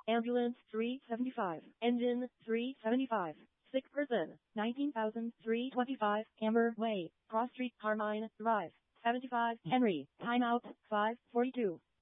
Ambulance 375. Engine 375. Sick person 19,325. Amber Way. Cross Street Carmine Drive. 75 Henry. Timeout 5:42.